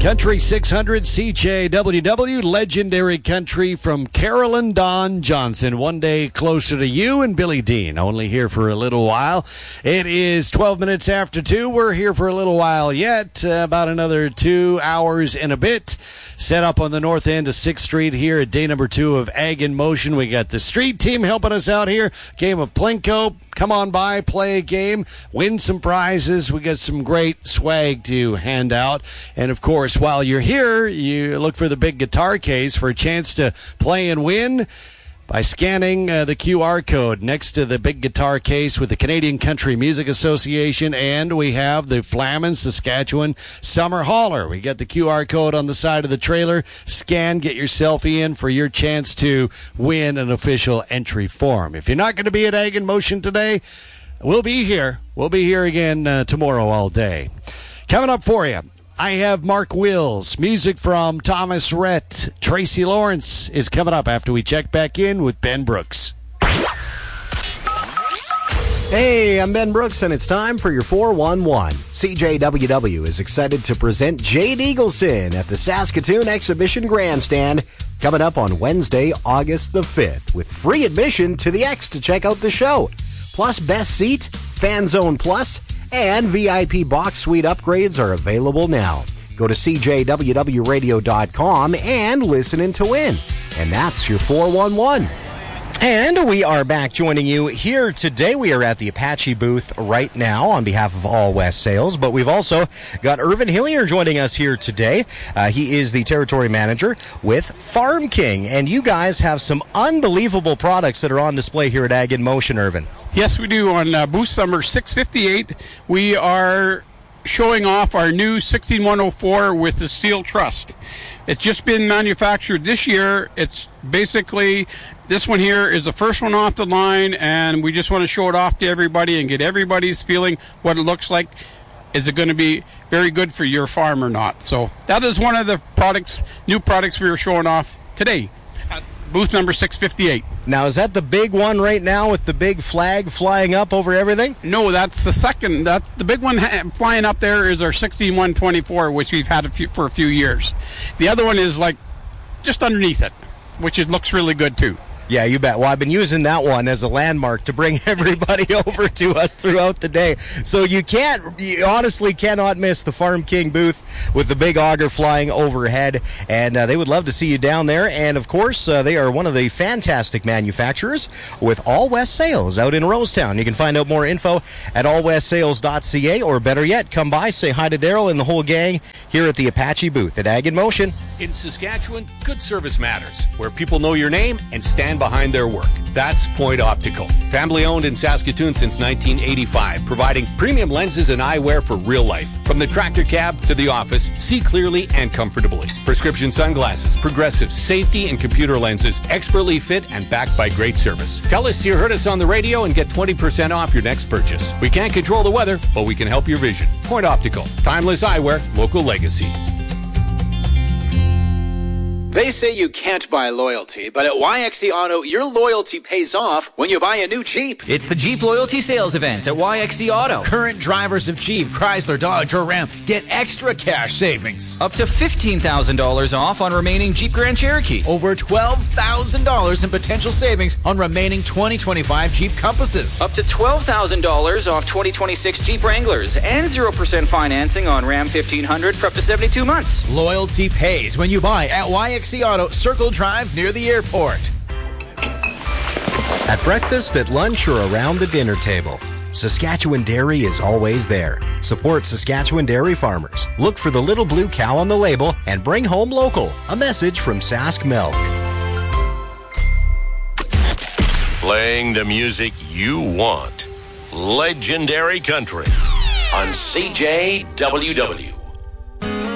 Country 600 CJWW, legendary country from Carolyn Dawn Johnson. One day closer to you and Billy Dean, only here for a little while. It is 12 minutes after 2. We're here for a little while yet, about another 2 hours and a bit. Set up on the north end of 6th Street here at day number 2 of Ag in Motion. We got the street team helping us out here. Game of Plinko. Come on by, play a game, win some prizes. We got some great swag to hand out. And, of course, while you're here, you look for the big guitar case for a chance to play and win by scanning the QR code next to the big guitar case with the Canadian Country Music Association. And we have the Flamin Saskatchewan Summer Hauler. We got the QR code on the side of the trailer. Scan, get your selfie in for your chance to win an official entry form. If you're not going to be at Ag in Motion today, we'll be here. We'll be here again tomorrow all day. Coming up for you, I have Mark Wills, music from Thomas Rhett. Tracy Lawrence is coming up after we check back in with Ben Brooks. Hey, I'm Ben Brooks, and it's time for your 411. CJWW is excited to present Jade Eagleson at the Saskatoon Exhibition Grandstand coming up on Wednesday, August the 5th, with free admission to the X to check out the show, plus best seat, Fan Zone Plus, and VIP box suite upgrades are available now. Go to CJWWradio.com and listen in to win. And that's your 411. And we are back joining you here today. We are at the Apache booth right now on behalf of All West Sales, but we've also got Irvin Hillier joining us here today. He is the territory manager with Farm King, and you guys have some unbelievable products that are on display here at Ag in Motion, Irvin. Yes, we do. On booth number 658, we are showing off our new 16104 with the Steel Trust. It's just been manufactured this year. It's basically, this one here is the first one off the line, and we just want to show it off to everybody and get everybody's feeling what it looks like. Is it going to be very good for your farm or not? So that is one of the products, new products we were showing off today. Booth number 658. Now, is that the big one right now with the big flag flying up over everything? No, that's the second. That's the big one flying up there is our 6124, which we've had for a few years. The other one is like just underneath it, which it looks really good too. Yeah, you bet. Well, I've been using that one as a landmark to bring everybody over to us throughout the day. So you honestly cannot miss the Farm King booth with the big auger flying overhead. And they would love to see you down there. And, of course, they are one of the fantastic manufacturers with All West Sales out in Rosetown. You can find out more info at allwestsales.ca, or better yet, come by, say hi to Daryl and the whole gang here at the Apache booth at Ag in Motion. In Saskatchewan, good service matters, where people know your name and stand behind their work. That's Point Optical. Family owned in Saskatoon since 1985, providing premium lenses and eyewear for real life. From the tractor cab to the office, see clearly and comfortably. Prescription sunglasses, progressive safety and computer lenses, expertly fit and backed by great service. Tell us you heard us on the radio and get 20% off your next purchase. We can't control the weather, but we can help your vision. Point Optical. Timeless eyewear, local legacy. They say you can't buy loyalty, but at YXE Auto, your loyalty pays off when you buy a new Jeep. It's the Jeep Loyalty Sales Event at YXE Auto. Current drivers of Jeep, Chrysler, Dodge, or Ram get extra cash savings. Up to $15,000 off on remaining Jeep Grand Cherokee. Over $12,000 in potential savings on remaining 2025 Jeep Compasses. Up to $12,000 off 2026 Jeep Wranglers. And 0% financing on Ram 1500 for up to 72 months. Loyalty pays when you buy at YXE Auto, Circle Drive near the airport. At breakfast, at lunch, or around the dinner table, Saskatchewan Dairy is always there. Support Saskatchewan dairy farmers. Look for the little blue cow on the label and bring home local. A message from Sask Milk. Playing the music you want. Legendary Country on CJWW.